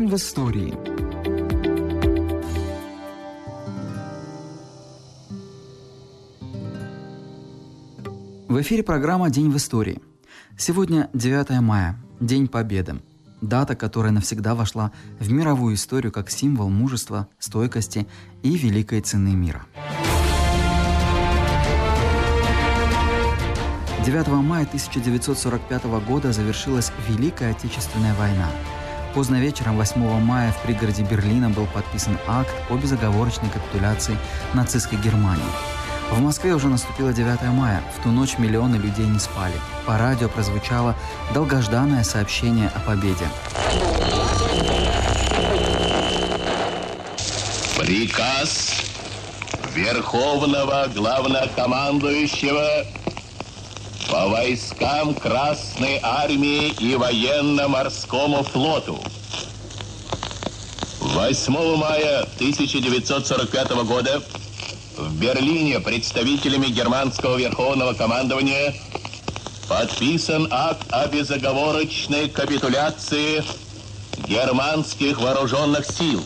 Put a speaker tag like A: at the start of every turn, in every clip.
A: День в истории. В эфире программа «День в истории». Сегодня 9 мая, День Победы. Дата, которая навсегда вошла в мировую историю как символ мужества, стойкости и великой цены мира. 9 мая 1945 года завершилась Великая Отечественная война. Поздно вечером 8 мая в пригороде Берлина был подписан акт о безоговорочной капитуляции нацистской Германии. В Москве уже наступило 9 мая. В ту ночь миллионы людей не спали. По радио прозвучало долгожданное сообщение о победе.
B: Приказ Верховного Главнокомандующего по войскам Красной Армии и Военно-Морскому флоту. 8 мая 1945 года в Берлине представителями германского Верховного командования подписан акт о безоговорочной капитуляции германских вооруженных сил.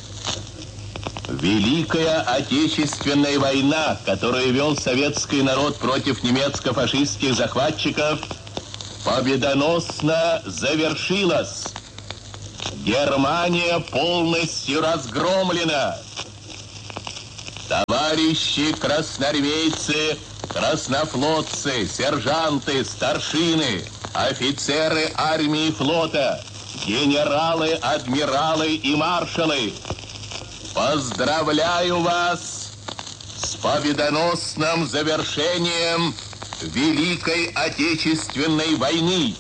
B: Великая Отечественная война, которую вел советский народ против немецко-фашистских захватчиков, победоносно завершилась. Германия полностью разгромлена. Товарищи красноармейцы, краснофлотцы, сержанты, старшины, офицеры армии и флота, генералы, адмиралы и маршалы, поздравляю вас с победоносным завершением Великой Отечественной войны.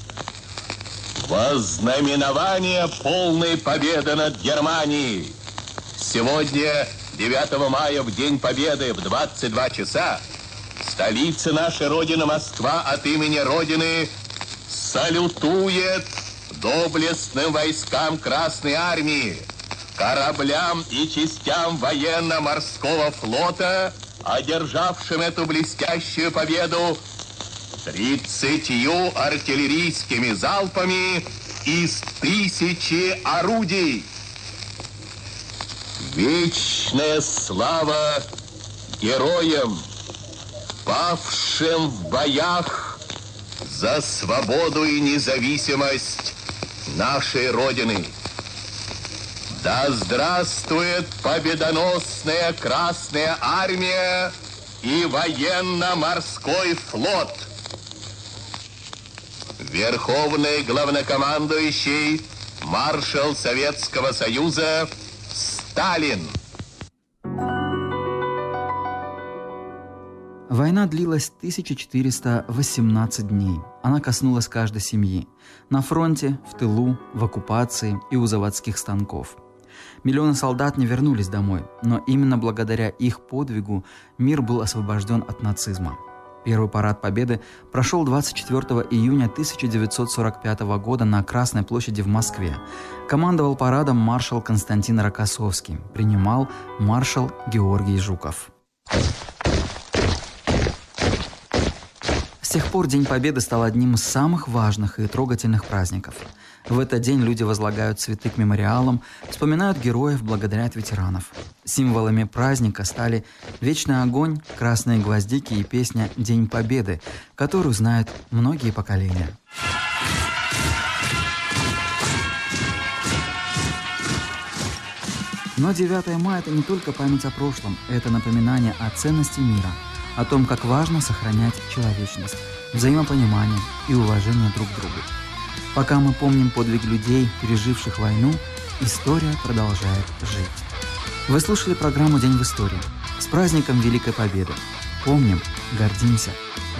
B: Во знаменование полной победы над Германией сегодня, 9 мая, в День Победы, в 22 часа, столица нашей Родины, Москва, от имени Родины салютует доблестным войскам Красной Армии, кораблям и частям военно-морского флота, одержавшим эту блестящую победу 30 артиллерийскими залпами из 1000 орудий. Вечная слава героям, павшим в боях за свободу и независимость нашей Родины. Да здравствует победоносная Красная Армия и Военно-Морской флот! Верховный главнокомандующий, маршал Советского Союза Сталин.
A: Война длилась 1418 дней. Она коснулась каждой семьи. На фронте, в тылу, в оккупации и у заводских станков. Миллионы солдат не вернулись домой, но именно благодаря их подвигу мир был освобожден от нацизма. Первый парад Победы прошел 24 июня 1945 года на Красной площади в Москве. Командовал парадом маршал Константин Рокоссовский, принимал маршал Георгий Жуков. С тех пор День Победы стал одним из самых важных и трогательных праздников. В этот день люди возлагают цветы к мемориалам, вспоминают героев, благодарят ветеранов. Символами праздника стали вечный огонь, красные гвоздики и песня «День Победы», которую знают многие поколения. Но 9 мая – это не только память о прошлом, это напоминание о ценности мира, о том, как важно сохранять человечность, взаимопонимание и уважение друг к другу. Пока мы помним подвиг людей, переживших войну, история продолжает жить. Вы слушали программу «День в истории». С праздником Великой Победы! Помним, гордимся.